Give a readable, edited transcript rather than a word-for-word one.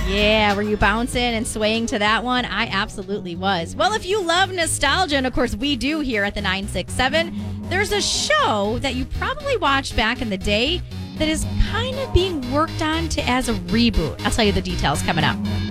Yeah, were you bouncing and swaying to that one? I absolutely was. Well, if you love nostalgia, and of course we do here at the 967, there's a show that you probably watched back in the day that is kind of being worked on to as a reboot. I'll tell you the details coming up.